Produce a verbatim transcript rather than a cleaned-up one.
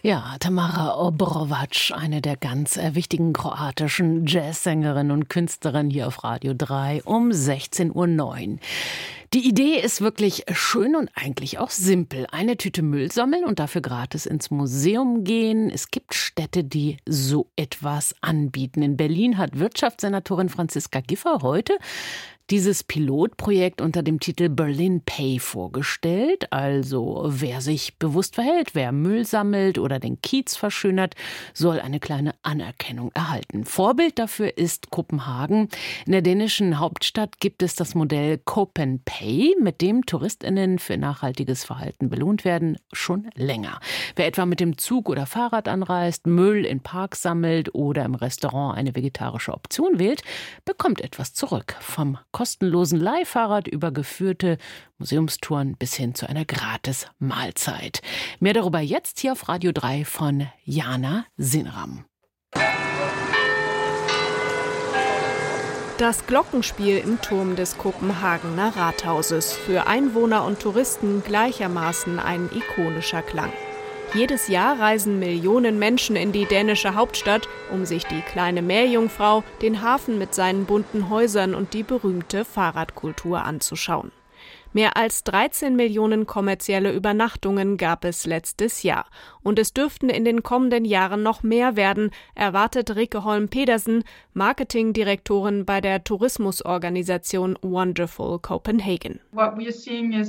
Ja, Tamara Obrovac, eine der ganz äh, wichtigen kroatischen Jazzsängerinnen und Künstlerinnen hier auf Radio drei um sechzehn Uhr neun. Die Idee ist wirklich schön und eigentlich auch simpel. Eine Tüte Müll sammeln und dafür gratis ins Museum gehen. Es gibt Städte, die so etwas anbieten. In Berlin hat Wirtschaftssenatorin Franziska Giffey heute dieses Pilotprojekt unter dem Titel Berlin Pay vorgestellt. Also wer sich bewusst verhält, wer Müll sammelt oder den Kiez verschönert, soll eine kleine Anerkennung erhalten. Vorbild dafür ist Kopenhagen. In der dänischen Hauptstadt gibt es das Modell Copen Pay, mit dem TouristInnen für nachhaltiges Verhalten belohnt werden, schon länger. Wer etwa mit dem Zug oder Fahrrad anreist, Müll in Parks sammelt oder im Restaurant eine vegetarische Option wählt, bekommt etwas zurück. Vom kostenlosen Leihfahrrad über geführte Museumstouren bis hin zu einer Gratis-Mahlzeit. Mehr darüber jetzt hier auf Radio drei von Jana Sinram. Das Glockenspiel im Turm des Kopenhagener Rathauses. Für Einwohner und Touristen gleichermaßen ein ikonischer Klang. Jedes Jahr reisen Millionen Menschen in die dänische Hauptstadt, um sich die kleine Meerjungfrau, den Hafen mit seinen bunten Häusern und die berühmte Fahrradkultur anzuschauen. Mehr als dreizehn Millionen kommerzielle Übernachtungen gab es letztes Jahr. Und es dürften in den kommenden Jahren noch mehr werden, erwartet Rikke Holm Pedersen, Marketingdirektorin bei der Tourismusorganisation Wonderful Copenhagen. What we are seeing is